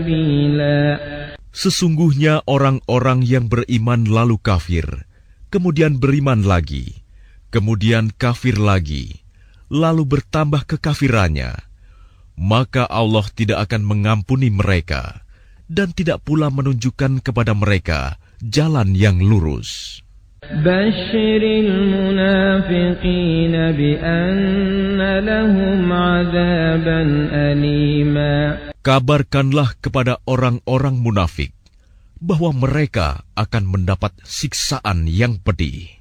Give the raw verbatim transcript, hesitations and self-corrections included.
Sesungguhnya orang-orang yang beriman lalu kafir, kemudian beriman lagi, kemudian kafir lagi, lalu bertambah kekafirannya, maka Allah tidak akan mengampuni mereka dan tidak pula menunjukkan kepada mereka jalan yang lurus. Bashiril munafiqina bi anna lahum 'adzaban alima. Kabarkanlah kepada orang-orang munafik bahwa mereka akan mendapat siksaan yang pedih.